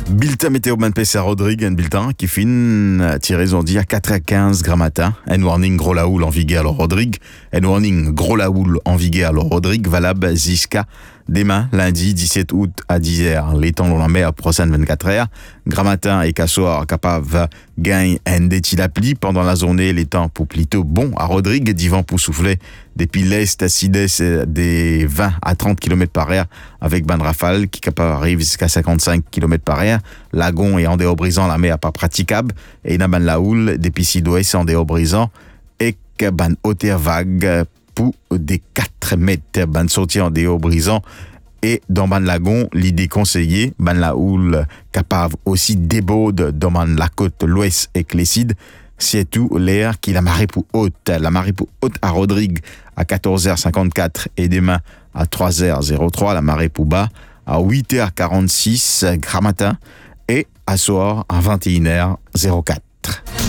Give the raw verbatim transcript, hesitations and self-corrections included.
Bulletin météo man P C Rodrigue, un bulletin qui fin tiré zondi à quatre heures quinze gras matin. Un warning gros la houle en vigueur alors Rodrigue. Un warning gros la houle en vigueur alors Rodrigue, valable jusqu'à demain, lundi dix-sept août à dix heures. Les temps l'on la met à prochaine vingt-quatre heures. Gras matin et qu'à soir capable gagne un détil appli. Pendant la journée, les temps pour plutôt bon à Rodrigue. Divan pour souffler depuis l'est à sud-est des vingt à trente kilomètres par heure avec ban rafale qui capable arrive jusqu'à cinquante-cinq kilomètres par heure. Lagon et en dehors brisant la mer à pas praticable. Et n'a ban la houle depuis sud-ouest en dehors brisant et que ban hauteur vague pour des quatre mètres. Ban sorti en dehors brisant. Et dans Ban Lagon, l'idée conseillée, Ban la houle capable aussi déborde dans Ban la côte l'ouest et Clécide, c'est tout l'air qui la marée pour haute. La marée pour haute à Rodrigue à quatorze heures cinquante-quatre et demain à trois heures trois, la marée pour bas à huit heures quarante-six gras matin et à soir à vingt et une heures quatre.